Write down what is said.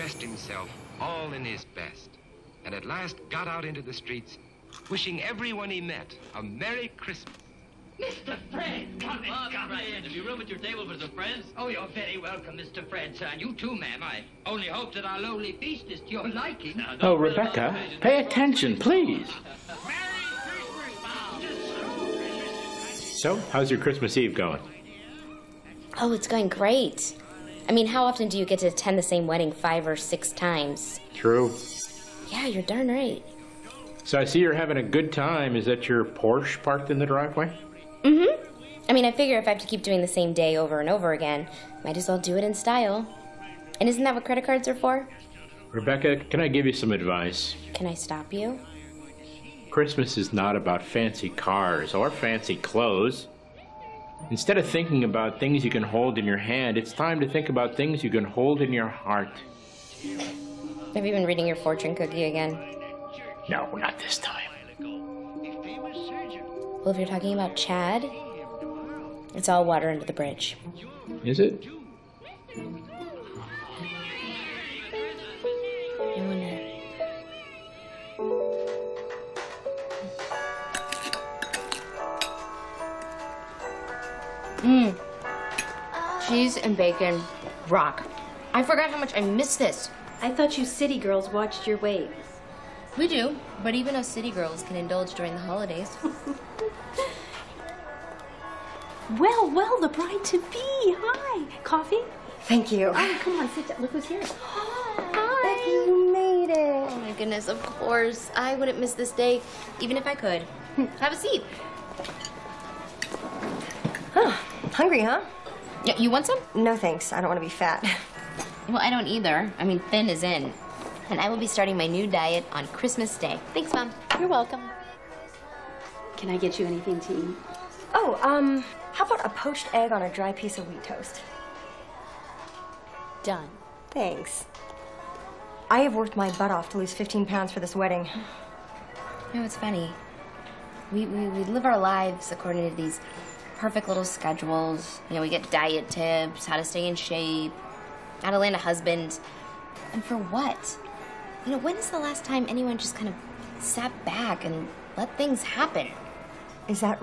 dressed himself all in his best, and at last got out into the streets, wishing everyone he met a Merry Christmas. Mr. Fred, come in, come in. Have you room at your table for some friends? Oh, you're very welcome, Mr. Fred, sir. And you too, ma'am. I only hope that our lowly feast is to your liking. Oh, Rebecca, pay attention, please. So, how's your Christmas Eve going? Oh, it's going great. I mean, how often do you get to attend the same wedding 5 or 6 times? True. Yeah, you're darn right. So I see you're having a good time. Is that your Porsche parked in the driveway? Mm-hmm. I mean, I figure if I have to keep doing the same day over and over again, might as well do it in style. And isn't that what credit cards are for? Rebecca, can I give you some advice? Can I stop you? Christmas is not about fancy cars or fancy clothes. Instead of thinking about things you can hold in your hand, it's time to think about things you can hold in your heart. Have you been reading your fortune cookie again? No, not this time. Well, if you're talking about Chad, it's all water under the bridge. Is it? I wonder. Cheese and bacon rock. I forgot how much I miss this. I thought you city girls watched your weight. We do, but even us city girls can indulge during the holidays. Well, well, the bride-to-be. Hi. Coffee? Thank you. Oh, come on, sit down. Look who's here. Hi. Becky, you made it. Oh my goodness, of course. I wouldn't miss this day, even if I could. Have a seat. Huh. Hungry, huh? Yeah, you want some? No, thanks. I don't want to be fat. Well, I don't either. I mean, thin is in. And I will be starting my new diet on Christmas Day. Thanks, Mom. You're welcome. Can I get you anything to eat? Oh, how about a poached egg on a dry piece of wheat toast? Done. Thanks. I have worked my butt off to lose 15 pounds for this wedding. You know, it's funny. We live our lives according to these perfect little schedules. You know, we get diet tips, how to stay in shape, how to land a husband. And for what? You know, when's the last time anyone just kind of sat back and let things happen? Is that